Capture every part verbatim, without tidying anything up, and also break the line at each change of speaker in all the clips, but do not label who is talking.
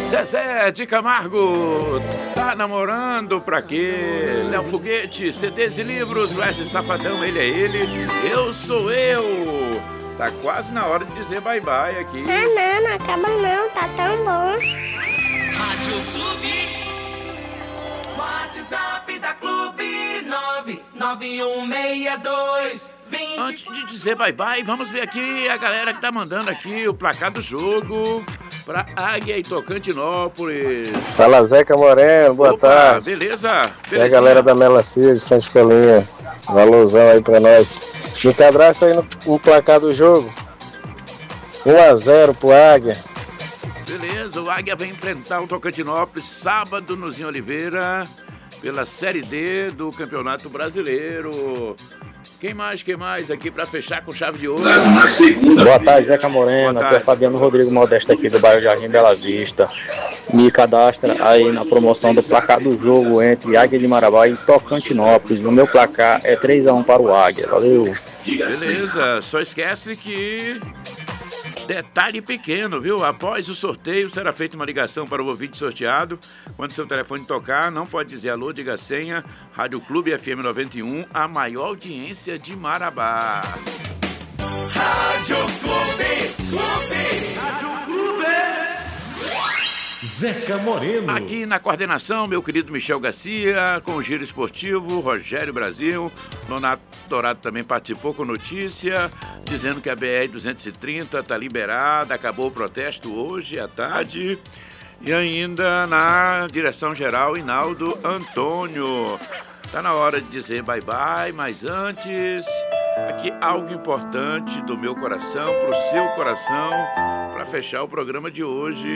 Zezé de Camargo, tá namorando pra quê? Léo Foguete, C Ds e livros, Wesley Safadão, ele é ele, eu sou eu. Tá quase na hora de dizer bye bye aqui.
Ah não, não acaba não, tá tão bom.
Rádio Clube, WhatsApp da Clube, nove nove um seis dois vinte.
Antes de dizer bye bye, vamos ver aqui a galera que tá mandando aqui o placar do jogo pra Águia e Tocantinópolis.
Fala, Zeca Moreno, boa
Opa,
tarde.
beleza?
E a galera da Melancia de Frente Pelinha, valorzão aí pra nós. Me cadastra aí no, no placar do jogo. um a zero pro Águia.
Beleza, o Águia vai enfrentar o Tocantinópolis sábado no Zinho Oliveira pela Série D do Campeonato Brasileiro. Quem mais, quem mais aqui pra fechar com chave de ouro?
Boa tarde, Zeca Moreno.
Boa
Aqui é
tarde.
Fabiano Rodrigo Modesto aqui do bairro Jardim Bela Vista. Me cadastra aí na promoção do placar do jogo entre Águia de Marabá e Tocantinópolis. O meu placar é três a um para o Águia. Valeu.
Beleza, só esquece que... Detalhe pequeno, viu? Após o sorteio, será feita uma ligação para o ouvinte sorteado. Quando seu telefone tocar, não pode dizer alô, diga a senha. Rádio Clube F M noventa e um, a maior audiência de Marabá.
Rádio Clube, Clube.
Rádio Clube.
Zeca Moreno.
Aqui na coordenação, meu querido Michel Garcia, com o Giro Esportivo, Rogério Brasil. Nonato Dourado também participou com notícia, dizendo que a B R duzentos e trinta está liberada, acabou o protesto hoje à tarde. E ainda na direção-geral, Hinaldo Antônio. Está na hora de dizer bye-bye, mas antes, aqui algo importante do meu coração para o seu coração, para fechar o programa de hoje.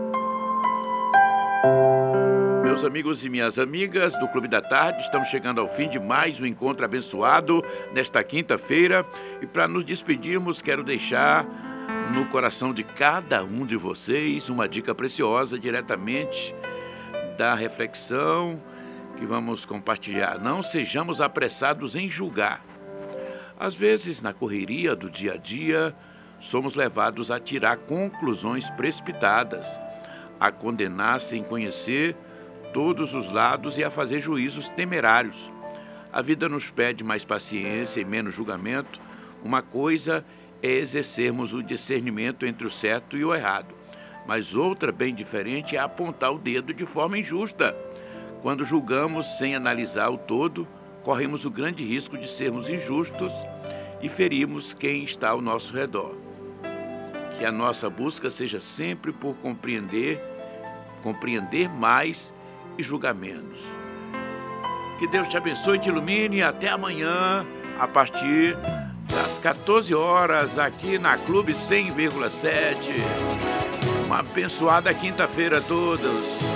Meus amigos e minhas amigas do Clube da Tarde, estamos chegando ao fim de mais um encontro abençoado nesta quinta-feira. E para nos despedirmos, quero deixar no coração de cada um de vocês uma dica preciosa diretamente da reflexão que vamos compartilhar. Não sejamos apressados em julgar. Às vezes, na correria do dia a dia, somos levados a tirar conclusões precipitadas, a condenar sem conhecer todos os lados e a fazer juízos temerários. A vida nos pede mais paciência e menos julgamento. Uma coisa é exercermos o discernimento entre o certo e o errado, mas outra bem diferente é apontar o dedo de forma injusta. Quando julgamos sem analisar o todo, corremos o grande risco de sermos injustos e ferimos quem está ao nosso redor. Que a nossa busca seja sempre por compreender, compreender mais e julgar menos. Que Deus te abençoe e te ilumine. Até amanhã, a partir das quatorze horas, aqui na Clube cem vírgula sete. Uma abençoada quinta-feira a todos.